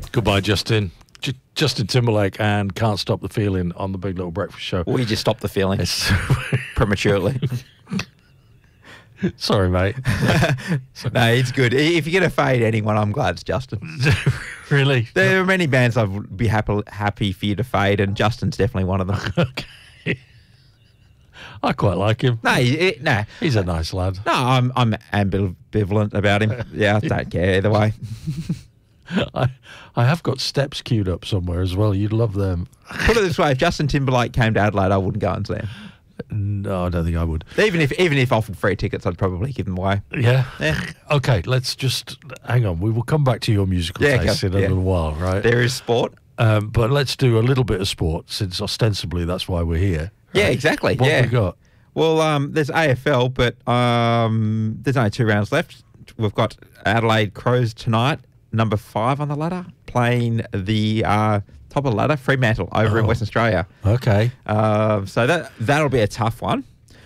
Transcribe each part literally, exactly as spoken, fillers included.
Goodbye, Justin. J- Justin Timberlake and Can't Stop the Feeling on the Big Little Breakfast Show. We just stopped the feeling It's prematurely. Sorry, mate. No, it's good. If you get a fade anyone, I'm glad it's Justin. Really? There are many bands I'd be happy happy for you to fade, and Justin's definitely one of them. Okay. I quite like him. No, he, no, He's a nice lad. no. I'm I'm ambivalent about him. Yeah, I don't care either way. I, I have got steps queued up somewhere as well. You'd love them. Put it this way: if Justin Timberlake came to Adelaide, I wouldn't go and see him. No, I don't think I would. Even if even if offered free tickets, I'd probably give them away. Yeah? Yeah. Okay, let's just hang on. We will come back to your musical Yeah, taste okay, in a yeah. little while, right? There is sport. Um, but let's do a little bit of sport, since ostensibly that's why we're here. Yeah, right? exactly. What yeah. have we got? Well, um, there's A F L, but um, there's only two rounds left. We've got Adelaide Crows tonight, number five on the ladder, playing the uh, top of the ladder, Fremantle, over Oh. in Western Australia. Okay. Um, so that that'll be a tough one,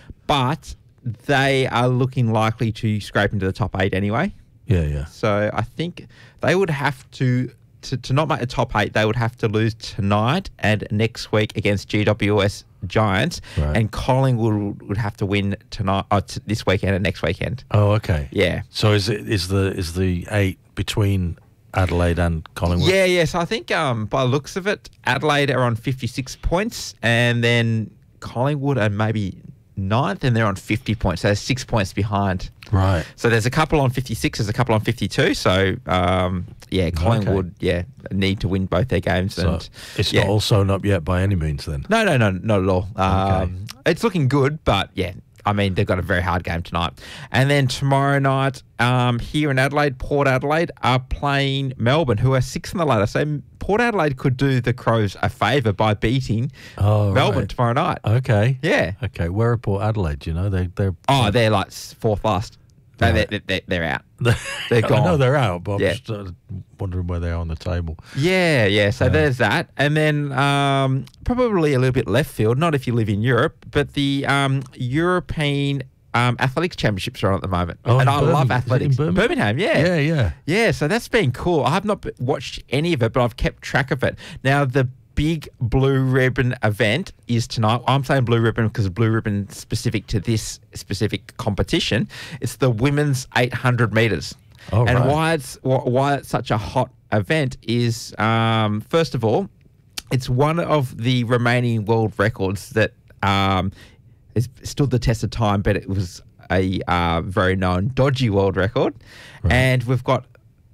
but they are looking likely to scrape into the top eight anyway. Yeah, yeah. So I think they would have to, to, to not make the top eight, they would have to lose tonight and next week against G W S Giants, Right. and Collingwood would have to win tonight, uh, t- this weekend and next weekend. Oh, okay. Yeah. So is it is the is the eight between Adelaide and Collingwood? Yeah, yes. I think um, by the looks of it, Adelaide are on fifty-six points, and then Collingwood are maybe ninth, and they're on fifty points. So they're six points behind. Right. So there's a couple on fifty-six, there's a couple on fifty-two. So, um, yeah, Collingwood, yeah, need to win both their games. So and it's yeah. not all sewn up yet by any means then. No, no, no, not at all. Um, It's looking good, but yeah, I mean, they've got a very hard game tonight. And then tomorrow night, um, here in Adelaide, Port Adelaide are playing Melbourne, who are sixth in the ladder. So Port Adelaide could do the Crows a favour by beating Oh, Melbourne right. tomorrow night. Okay. Yeah. Okay. Where are Port Adelaide? Do you know? They they're Oh, they're like fourth last. No, Right. they're, they're, they're out. They're They're I gone. know they're out, but I'm Yeah. just uh, wondering where they are on the table. Yeah, yeah. So Yeah. there's that. And then um, probably a little bit left field, not if you live in Europe, but the um, European um, Athletics Championships are on at the moment. Oh, and in I love Birmingham. Is it in athletics. Birmingham? yeah. Yeah, yeah. Yeah, so that's been cool. I have not b- watched any of it, but I've kept track of it. Now, the big blue ribbon event is tonight. I'm saying blue ribbon because blue ribbon specific to this specific competition. It's the women's eight hundred metres. Oh, and right. why it's wh- why it's such a hot event is, um, first of all, it's one of the remaining world records that um, has stood the test of time, but it was a uh, very known dodgy world record. Right. And we've got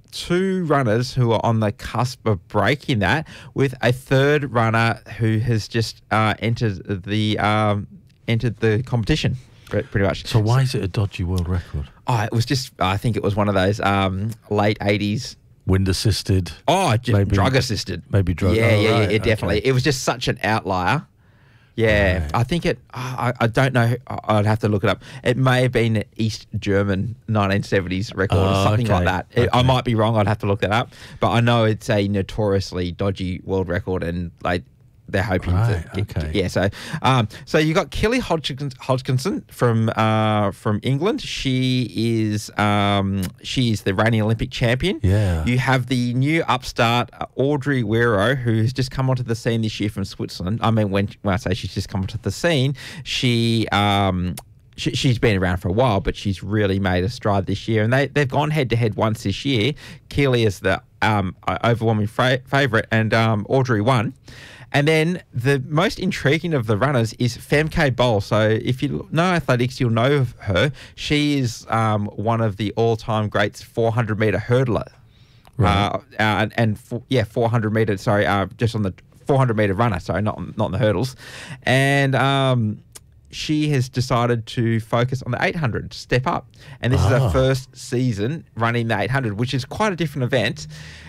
two runners who are on the cusp of breaking that, with a third runner who has just uh, entered the um, entered the competition, pre- pretty much. So why is it a dodgy world record? Oh, it was just, I think it was one of those um, late eighties. Wind assisted. Oh, just Maybe- drug assisted. maybe drug- Yeah, oh, yeah, right, yeah, definitely. okay. It was just such an outlier. Yeah, Right. I think it. I, I don't know. I- I'd have to look it up. It may have been an East German nineteen seventies record or Oh, something okay, like that. It- I okay. might be wrong. I'd have to look that up. But I know it's a notoriously dodgy world record, and like they're hoping Right, to. Get, okay. Yeah. So, um, so you got Kelly Hodgkins, Hodgkinson from uh, from England. She is um, she is the reigning Olympic champion. Yeah. You have the new upstart uh, Audrey Wero, who's just come onto the scene this year from Switzerland. I mean, when when I say she's just come onto the scene, she um. She, she's been around for a while, but she's really made a stride this year. And they, they've gone head-to-head once this year. Keely is the um, overwhelming fra- favourite, and um, Audrey won. And then the most intriguing of the runners is Femke Bol. So if you know athletics, you'll know of her. She is um, one of the all-time greats four hundred metre hurdler. Right. Uh, uh, and, and for, yeah, four hundred metre, sorry, uh, just on the four hundred metre runner, sorry, not, on- not on the hurdles. And um, she has decided to focus on the eight hundred, step up. And this is Ah. her first season running the eight hundred, which is quite a different event.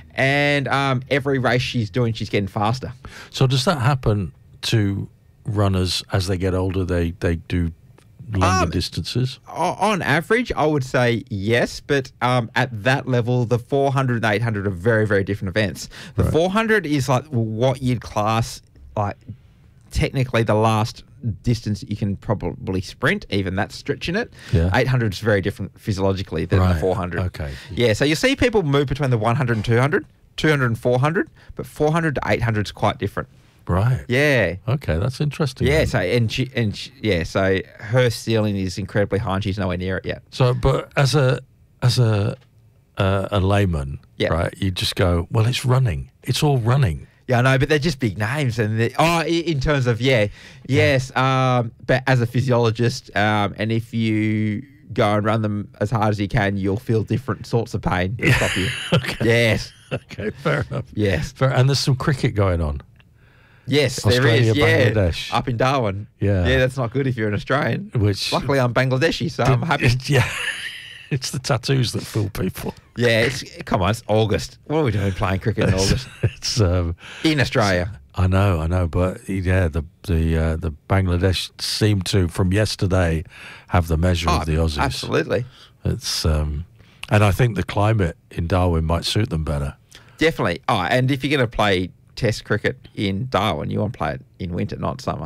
And um, every race she's doing, she's getting faster. So does that happen to runners as they get older? They they do longer Um, distances. O- On average, I would say yes, but um, at that level, the four hundred and eight hundred are very, very different events. The Right. four hundred is like what you'd class like technically the last distance that you can probably sprint, even that's stretching it. Yeah. eight hundred is very different physiologically than Right, the four hundred. okay. Yeah, so you see people move between the one hundred and two hundred, two hundred and four hundred, but four hundred to eight hundred is quite different. Right. Yeah. Okay, that's interesting. Yeah, then. so and she, and she, yeah, so her ceiling is incredibly high and she's nowhere near it yet. So, but as a as a uh, a layman, Yeah. right? You just go, well, it's running. It's all running. Yeah, I know, but they're just big names, and they, oh, i- in terms of yeah, yes, um, but as a physiologist, um, and if you go and run them as hard as you can, you'll feel different sorts of pain to stop you. Okay. Yes, Okay, fair enough. yes, Fair, and there's some cricket going on. yes, Australia, there is. Yeah, Bangladesh. up in Darwin. Yeah. yeah, that's not good if you're an Australian. Which Luckily, I'm Bangladeshi, so I'm happy. Yeah, it's the tattoos that fool people. Yeah, it's come on, it's August. What are we doing playing cricket in August It's um, in Australia? I know, I know, but yeah, the the uh, the Bangladesh seem to from yesterday have the measure Oh, of the Aussies. absolutely, It's um, and I think the climate in Darwin might suit them better. definitely. Oh, and if you're going to play Test cricket in Darwin, you want to play it in winter, not summer.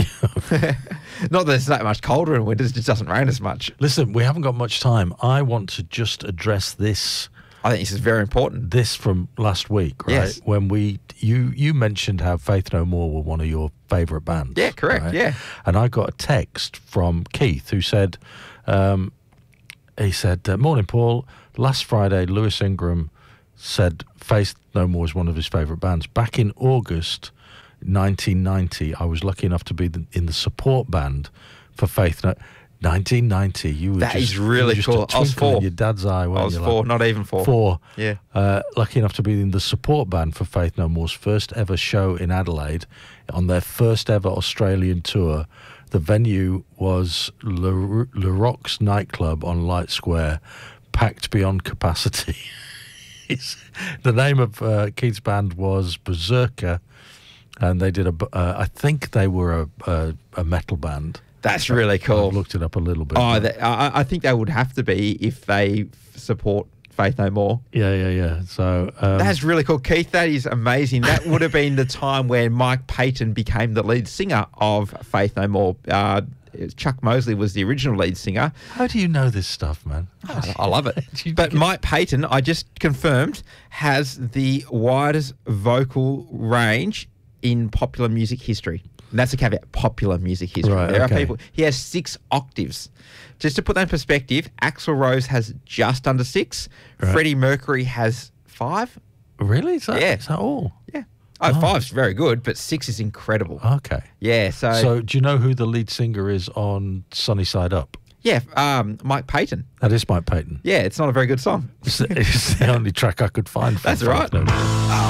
Not that it's that much colder in winter; it just doesn't rain as much. Listen, we haven't got much time. I want to just address this I think this is very important. this from last week, right? Yes. When we you you mentioned how Faith No More were one of your favourite bands. Yeah, correct, right? yeah. And I got a text from Keith who said, um, he said, uh, "Morning, Paul. Last Friday, Lewis Ingram said Faith No More is one of his favourite bands. Back in August nineteen ninety, I was lucky enough to be the, in the support band for Faith No." nineteen ninety, you were That just, is really you were just cool. a I was twinkle in four. your dad's eye. I weren't was you? four, Like, not even four. Four. Yeah. Uh, lucky enough to be in the support band for Faith No More's first ever show in Adelaide on their first ever Australian tour. The venue was Le, Le Rock's nightclub on Light Square, packed beyond capacity. It's- the name of uh, Keith's band was Berserker, and they did a. b- Uh, I think they were a, a, a metal band. That's really I've cool. looked it up a little bit. Oh, but- that, I, I think they would have to be if they f- support Faith No More. yeah, yeah, yeah. So um, That's really cool, Keith. That is amazing. That would have been the time when Mike Payton became the lead singer of Faith No More. Uh, Chuck Mosley was the original lead singer. how do you know this stuff, man? I, I love it. You But get- Mike Payton, I just confirmed, has the widest vocal range in popular music history. And that's a caveat, popular music history. Right, there okay. are people, he has six octaves. Just to put that in perspective, Axl Rose has just under six. Right. Freddie Mercury has five. Really? Is that, Yeah. is that all? Yeah. Oh, Oh. five's very good, but six is incredible. Okay. Yeah, so, So, do you know who the lead singer is on Sunny Side Up? yeah, um, Mike Payton. That is Mike Payton. Yeah, it's not a very good song. It's, it's the only track I could find. From That's right. Faith No More.